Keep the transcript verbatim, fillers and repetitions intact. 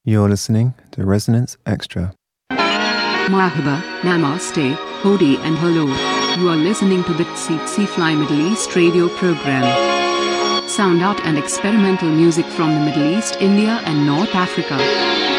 You're listening to Resonance Extra. Marhaba, Namaste, Hodi and hello. You are listening to the Tsitsi Fly Middle East radio program. Sound out and experimental music from the Middle East, India and North Africa.